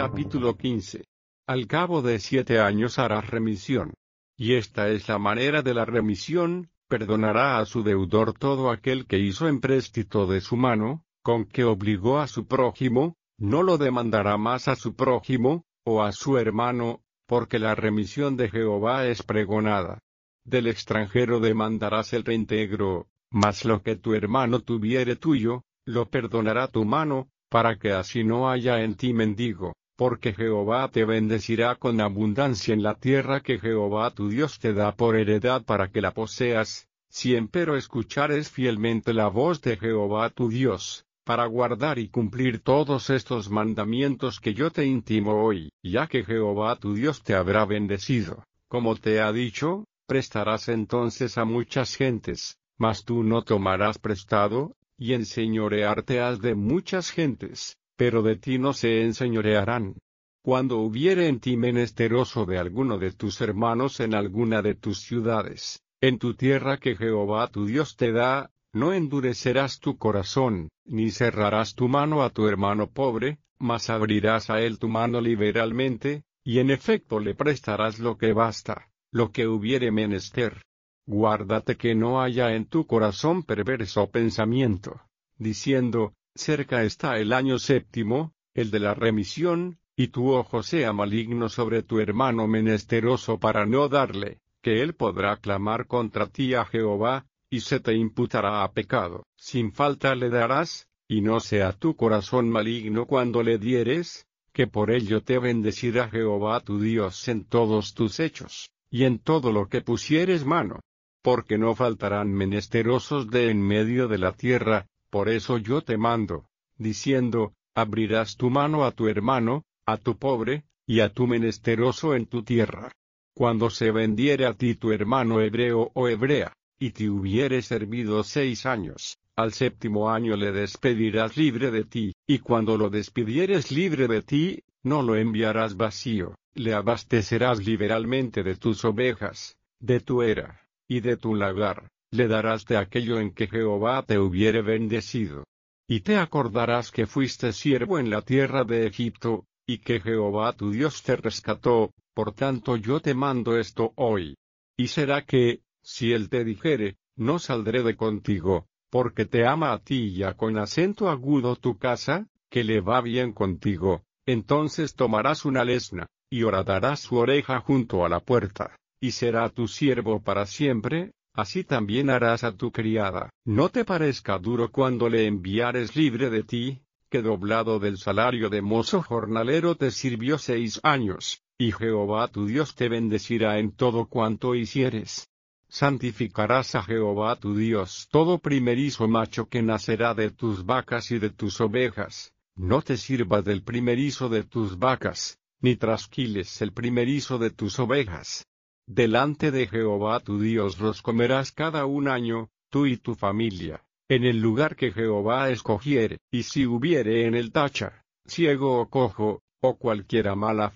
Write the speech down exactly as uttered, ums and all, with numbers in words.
Capítulo quince. Al cabo de siete años harás remisión. Y esta es la manera de la remisión: perdonará a su deudor todo aquel que hizo empréstito de su mano, con que obligó a su prójimo, no lo demandará más a su prójimo, o a su hermano, porque la remisión de Jehová es pregonada. Del extranjero demandarás el reintegro, mas lo que tu hermano tuviere tuyo, lo perdonará tu mano, para que así no haya en ti mendigo, porque Jehová te bendecirá con abundancia en la tierra que Jehová tu Dios te da por heredad para que la poseas, si empero escuchares fielmente la voz de Jehová tu Dios, para guardar y cumplir todos estos mandamientos que yo te intimo hoy, ya que Jehová tu Dios te habrá bendecido, como te ha dicho, prestarás entonces a muchas gentes, mas tú no tomarás prestado, y enseñorearte has de muchas gentes, pero de ti no se enseñorearán. Cuando hubiere en ti menesteroso de alguno de tus hermanos en alguna de tus ciudades, en tu tierra que Jehová tu Dios te da, no endurecerás tu corazón, ni cerrarás tu mano a tu hermano pobre, mas abrirás a él tu mano liberalmente, y en efecto le prestarás lo que basta, lo que hubiere menester. Guárdate que no haya en tu corazón perverso pensamiento, diciendo, cerca está el año séptimo, el de la remisión, y tu ojo sea maligno sobre tu hermano menesteroso para no darle, que él podrá clamar contra ti a Jehová, y se te imputará a pecado. Sin falta le darás, y no sea tu corazón maligno cuando le dieres, que por ello te bendecirá Jehová tu Dios en todos tus hechos, y en todo lo que pusieres mano. Porque no faltarán menesterosos de en medio de la tierra, por eso yo te mando, diciendo, abrirás tu mano a tu hermano, a tu pobre, y a tu menesteroso en tu tierra. Cuando se vendiere a ti tu hermano hebreo o hebrea, y te hubiere servido seis años, al séptimo año le despedirás libre de ti, y cuando lo despidieres libre de ti, no lo enviarás vacío, le abastecerás liberalmente de tus ovejas, de tu era, y de tu lagar, le darás de aquello en que Jehová te hubiere bendecido. Y te acordarás que fuiste siervo en la tierra de Egipto, y que Jehová tu Dios te rescató, por tanto yo te mando esto hoy. Y será que, si él te dijere, no saldré de contigo, porque te ama a ti y a con acento agudo tu casa, que le va bien contigo, entonces tomarás una lesna, y horadarás su oreja junto a la puerta, y será tu siervo para siempre. Así también harás a tu criada. No te parezca duro cuando le enviares libre de ti, que doblado del salario de mozo jornalero te sirvió seis años, y Jehová tu Dios te bendecirá en todo cuanto hicieres. Santificarás a Jehová tu Dios todo primerizo macho que nacerá de tus vacas y de tus ovejas. No te sirvas del primerizo de tus vacas, ni trasquiles el primerizo de tus ovejas. Delante de Jehová tu Dios los comerás cada un año, tú y tu familia, en el lugar que Jehová escogiere, y si hubiere en el tacha, ciego o cojo, o cualquiera mala